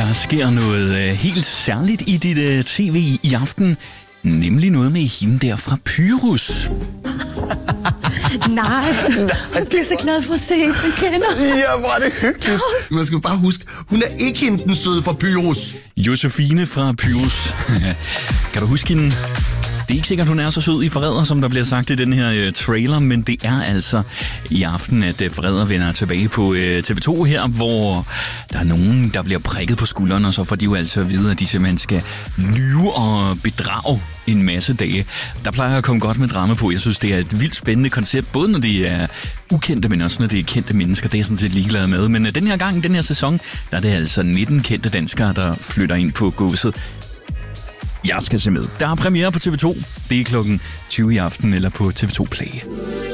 Der sker noget helt særligt i dit tv i aften. Nemlig noget med hende der fra Pyrus. Nej, jeg bliver så glad for at se, at man kender. Ja, hvor er det hyggeligt. Man skal bare huske, hun er ikke hende den søde fra Pyrus. Josefine fra Pyrus. Kan du huske hende? Det er ikke sikkert, hun er så sød i Forræder, som der bliver sagt i den her trailer, men det er altså i aften, at Forræder vender tilbage på TV2 her, hvor der er nogen, der bliver prikket på skulderen, og så får de jo altså at vide, at de simpelthen skal lyve og bedrage en masse dage. Der plejer at komme godt med drama på. Jeg synes, det er et vildt spændende koncept, både når det er ukendte, men også når det er kendte mennesker. Det er jeg sådan set ligeglad med. Men den her gang, den her sæson, der er det altså 19 kendte danskere, der flytter ind på godset. Jeg skal se med. Der er premiere på TV2. Det er klokken 20 i aften eller på TV2 Play.